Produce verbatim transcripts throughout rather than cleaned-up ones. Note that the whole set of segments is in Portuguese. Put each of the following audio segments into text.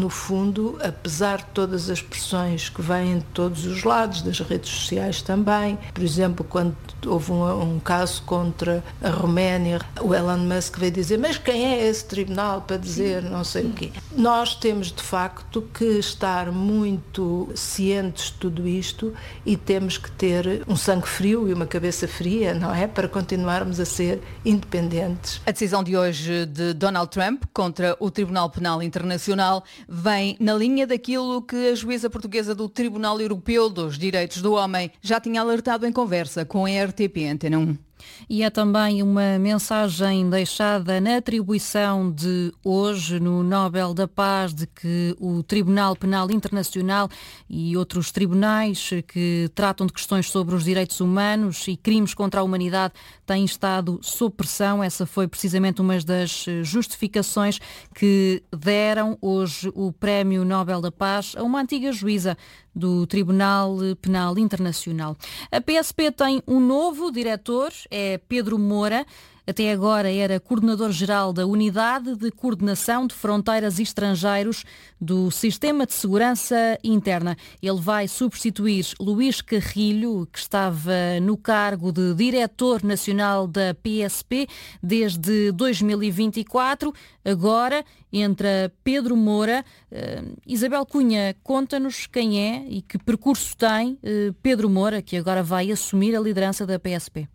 no fundo, apesar de todas as pressões que vêm de todos os lados, das redes sociais também, por exemplo, quando houve um, um caso contra a Roménia, o Elon Musk veio dizer, mas quem é esse tribunal para dizer não sei o quê? Nós temos, de facto, que estar muito cientes de tudo isto e temos que ter um sangue frio e uma cabeça fria, não é? Para continuarmos a ser independentes. A decisão de hoje de Donald Trump contra o Tribunal Penal Internacional vem na linha daquilo que a juíza portuguesa do Tribunal Europeu dos Direitos do Homem já tinha alertado em conversa com a R T P Antena um. E é também uma mensagem deixada na atribuição de hoje no Nobel da Paz de que o Tribunal Penal Internacional e outros tribunais que tratam de questões sobre os direitos humanos e crimes contra a humanidade têm estado sob pressão. Essa foi precisamente uma das justificações que deram hoje o Prémio Nobel da Paz a uma antiga juíza do Tribunal Penal Internacional. A P S P tem um novo diretor, é Pedro Moura. Até agora era coordenador-geral da Unidade de Coordenação de Fronteiras e Estrangeiros do Sistema de Segurança Interna. Ele vai substituir Luís Carrilho, que estava no cargo de Diretor Nacional da P S P desde dois mil e vinte e quatro. Agora entra Pedro Moura. Uh, Isabel Cunha, conta-nos quem é e que percurso tem uh, Pedro Moura, que agora vai assumir a liderança da P S P.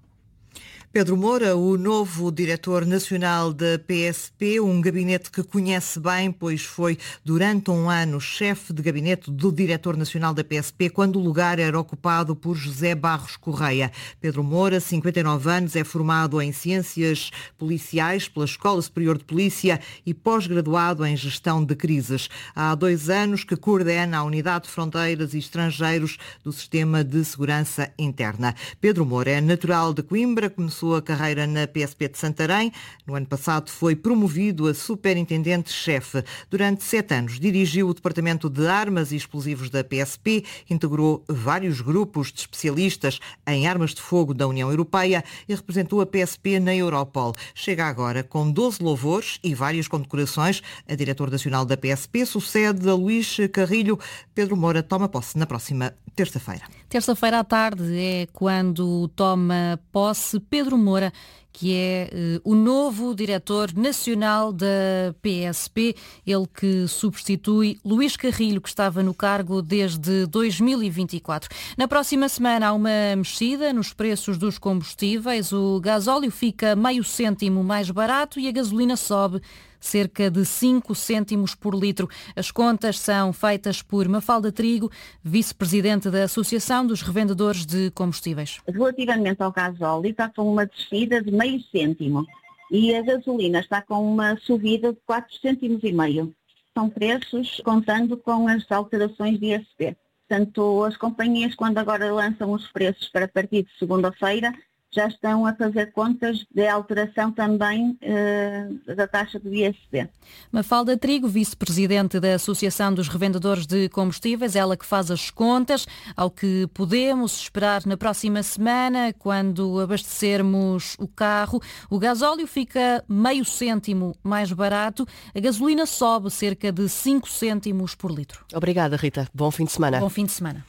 Pedro Moura, o novo diretor nacional da P S P, um gabinete que conhece bem, pois foi durante um ano chefe de gabinete do diretor nacional da P S P, quando o lugar era ocupado por José Barros Correia. Pedro Moura, cinquenta e nove anos, é formado em Ciências Policiais pela Escola Superior de Polícia e pós-graduado em Gestão de Crises. Há dois anos que coordena a Unidade de Fronteiras e Estrangeiros do Sistema de Segurança Interna. Pedro Moura é natural de Coimbra, começou a carreira na P S P de Santarém. No ano passado foi promovido a superintendente-chefe. Durante sete anos dirigiu o Departamento de Armas e Explosivos da P S P, integrou vários grupos de especialistas em armas de fogo da União Europeia e representou a P S P na Europol. Chega agora com doze louvores e várias condecorações. A diretor nacional da P S P sucede a Luís Carrilho. Pedro Moura toma posse na próxima terça-feira. Terça-feira à tarde é quando toma posse Pedro Moura, que é uh, o novo diretor nacional da P S P, ele que substitui Luís Carrilho, que estava no cargo desde dois mil e vinte e quatro. Na próxima semana há uma mexida nos preços dos combustíveis. O gasóleo fica meio cêntimo mais barato e a gasolina sobe cerca de cinco cêntimos por litro. As contas são feitas por Mafalda Trigo, vice-presidente da Associação dos Revendedores de Combustíveis. Relativamente ao gasóleo, está com uma descida de meio cêntimo e a gasolina está com uma subida de quatro cêntimos e meio. São preços contando com as alterações de I S P. Portanto, as companhias, quando agora lançam os preços para partir de segunda-feira, já estão a fazer contas de alteração também eh, da taxa do I S P. Mafalda Trigo, vice-presidente da Associação dos Revendedores de Combustíveis, ela que faz as contas ao que podemos esperar na próxima semana, quando abastecermos o carro. O gasóleo fica meio cêntimo mais barato, a gasolina sobe cerca de cinco cêntimos por litro. Obrigada, Rita. Bom fim de semana. Bom fim de semana.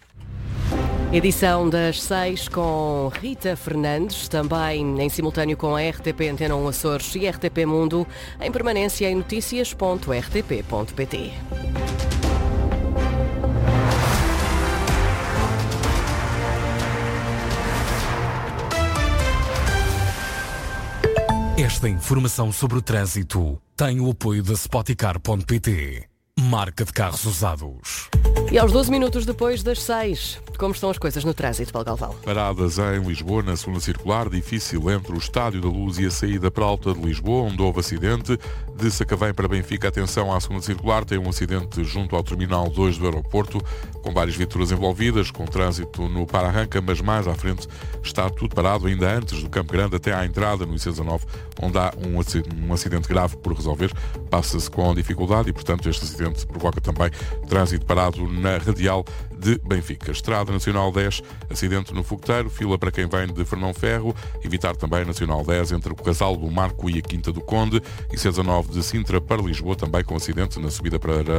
Edição das seis com Rita Fernandes, também em simultâneo com a R T P Antena um Açores e R T P Mundo, em permanência em notícias ponto r t p ponto p t. Esta informação sobre o trânsito tem o apoio da Spoticar ponto p t, marca de carros usados. E aos doze minutos depois das seis, como estão as coisas no trânsito, Paulo Galvão? Paradas em Lisboa, na segunda circular, difícil entre o Estádio da Luz e a saída para Alta de Lisboa, onde houve acidente. De Sacavém para Benfica, atenção à segunda circular, tem um acidente junto ao Terminal dois do aeroporto, com várias viaturas envolvidas, com trânsito no para-arranca, mas mais à frente está tudo parado, ainda antes do Campo Grande, até à entrada no I C dezanove, onde há um acidente grave por resolver. Passa-se com dificuldade e, portanto, este acidente provoca também trânsito parado na Radial de Benfica. Estrada Nacional dez, acidente no Fogoteiro, fila para quem vem de Fernão Ferro, evitar também a Nacional dez entre o Casal do Marco e a Quinta do Conde, e I C dezanove de Sintra para Lisboa, também com acidente na subida para